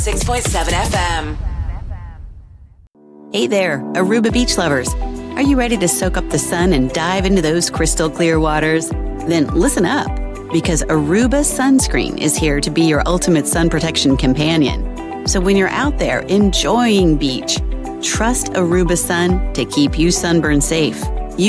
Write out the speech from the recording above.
6.7 FM. Hey there, Aruba beach lovers. Are you ready to soak up the sun and dive into those crystal clear waters? Then listen up, because Aruba Sunscreen is here to be your ultimate sun protection companion. So when you're out there enjoying beach, trust Aruba Sun to keep you sunburn safe.